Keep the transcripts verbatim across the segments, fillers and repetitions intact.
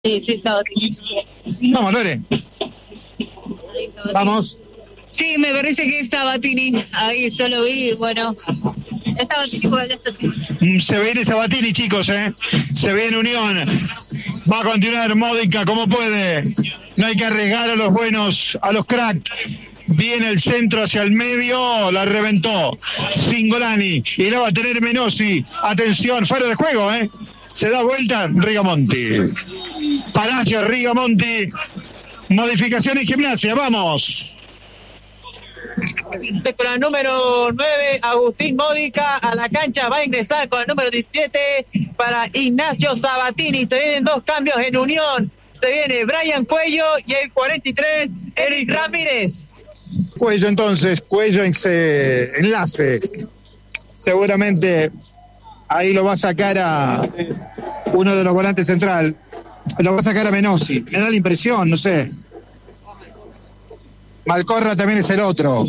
Sí, sí, Sabatini. Vamos, Lore. Vamos. Sí, me parece que es Sabatini. Ahí solo vi, bueno. Es Sabatini porque ya está así. Se viene Sabatini, chicos, ¿eh? Se viene Unión. Va a continuar Módica como puede. No hay que arriesgar a los buenos, a los cracks. Viene el centro hacia el medio, la reventó Cingolani y la va a tener Menossi. Atención, fuera de juego, ¿eh? Se da vuelta Rigamonti. Palacio, Rigamonti. Modificación en Gimnasia, vamos. Con el número nueve, Agustín Módica a la cancha, va a ingresar con el número diecisiete para Ignacio Sabatini. Se vienen dos cambios en Unión. Se viene Brian Cuello y el cuarenta y tres, Eric Ramírez. Cuello entonces, Cuello en ese enlace. Seguramente ahí lo va a sacar a uno de los volantes central. Lo va a sacar a Menossi. Me da la impresión, no sé. Malcorra también es el otro.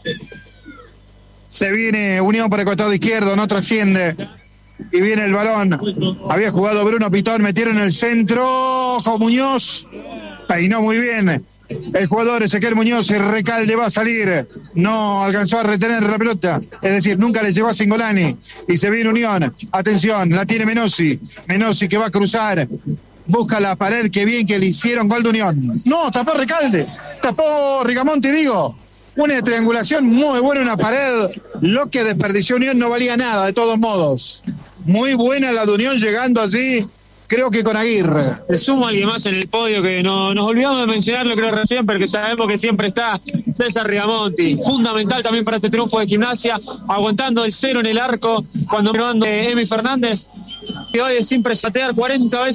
Se viene Unión por el costado izquierdo, no trasciende. Y viene el balón. Había jugado Bruno Pitón, metieron en el centro. Ojo, Muñoz. Peinó muy bien el jugador Ezequiel Muñoz. Y Recalde va a salir. No alcanzó a retener la pelota. Es decir, nunca le llegó a Cingolani. Y se viene Unión. Atención, la tiene Menossi. Menossi que va a cruzar. Busca la pared, qué bien que le hicieron gol de Unión. No, tapó Recalde. Tapó Rigamonti, digo. Una triangulación muy buena, una pared. Lo que desperdició Unión no valía nada, de todos modos. Muy buena la de Unión llegando allí, creo que con Aguirre. Le sumo a alguien más en el podio que no, nos olvidamos de mencionarlo, creo recién, pero que sabemos que siempre está César Rigamonti. Fundamental también para este triunfo de Gimnasia, aguantando el cero en el arco cuando probando Emi Fernández, que hoy es sin presatear cuarenta veces.